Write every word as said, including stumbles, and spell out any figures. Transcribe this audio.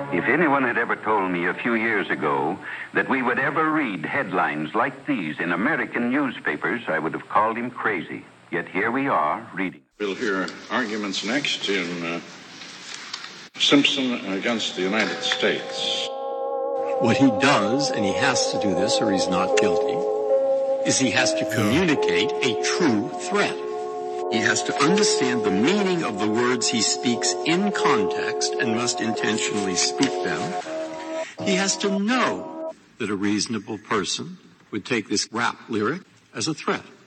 If anyone had ever told me a few years ago that we would ever read headlines like these in American newspapers, I would have called him crazy. Yet here we are, reading. We'll hear arguments next in uh, Simpson against the United States. What he does, and he has to do this or he's not guilty, is he has to communicate a true threat. He has to understand the meaning of the words he speaks in context and must intentionally speak them. He has to know that a reasonable person would take this rap lyric as a threat.